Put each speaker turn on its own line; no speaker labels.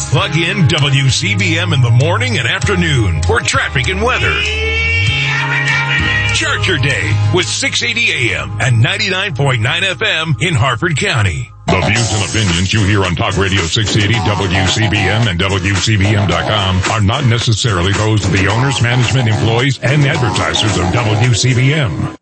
Plug in WCBM in the morning and afternoon for traffic and weather. Start your day with 680 AM and 99.9 FM in Harford County.
The views and opinions you hear on Talk Radio 680, WCBM, and WCBM.com are not necessarily those of the owners, management, employees, and advertisers of WCBM.